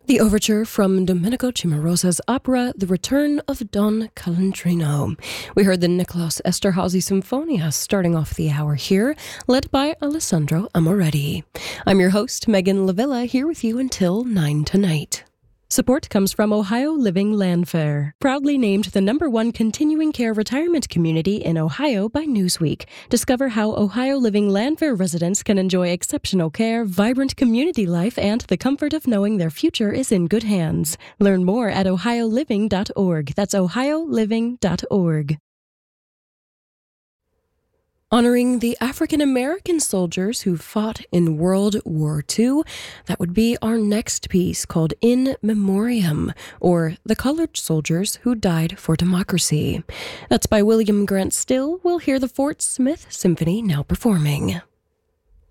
The overture from Domenico Cimarosa's opera The Return of Don Calentrino. We heard the Nicholas Esterhazy Symphonia starting off the hour here, led by Alessandro Amoretti. I'm your host, Megan Lavilla, here with you until 9 tonight. Support comes from Ohio Living Landfair, proudly named the #1 continuing care retirement community in Ohio by Newsweek. Discover how Ohio Living Landfair residents can enjoy exceptional care, vibrant community life, and the comfort of knowing their future is in good hands. Learn more at ohioliving.org. That's ohioliving.org. Honoring the African American soldiers who fought in World War II, that would be our next piece called In Memoriam, or The Colored Soldiers Who Died for Democracy. That's by William Grant Still. We'll hear the Fort Smith Symphony now performing.